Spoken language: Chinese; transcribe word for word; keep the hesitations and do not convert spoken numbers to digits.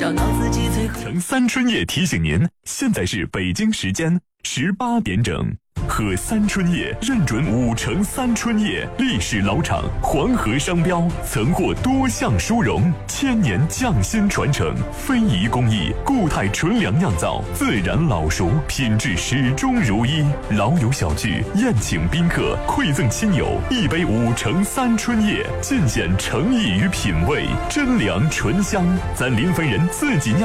找到自己最后。 城三春叶提醒您，现在是北京时间十八点整。喝三春叶认准五城三春叶，历史老厂，黄河商标，曾获多项殊荣，千年匠心传承，非遗工艺，固态纯粮酿造，自然老熟，品质始终如一。老友小聚，宴请宾客，馈赠亲友，一杯五城三春叶，尽显诚意与品味，真粮醇香。咱临汾人自己酿